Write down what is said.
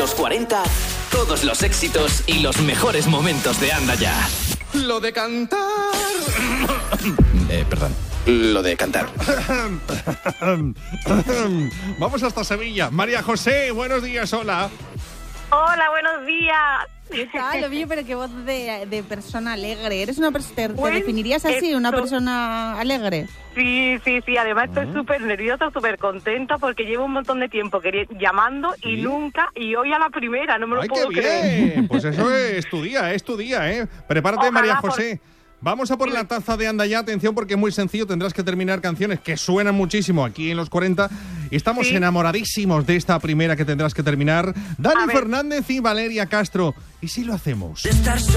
los 40, todos los éxitos y los mejores momentos de Anda Ya. Lo de cantar. Perdón. Lo de cantar. Vamos hasta Sevilla. María José, buenos días, hola. Hola, buenos días. ¿Qué tal? Oye, pero qué voz de persona alegre. ¿Eres una persona, te Pues, definirías así, una persona alegre? Sí. Además estoy súper nerviosa, súper contenta porque llevo un montón de tiempo llamando y nunca, y hoy a la primera, no me lo puedo creer. ¡Ay, qué bien! Pues eso es tu día, ¿eh? Prepárate, Ojalá María José. Vamos a por la taza de Anda Ya. Atención, porque es muy sencillo. Tendrás que terminar canciones que suenan muchísimo aquí en los 40. Y estamos enamoradísimos de esta primera que tendrás que terminar. Dani Fernández y Valeria Castro. ¿Y si lo hacemos?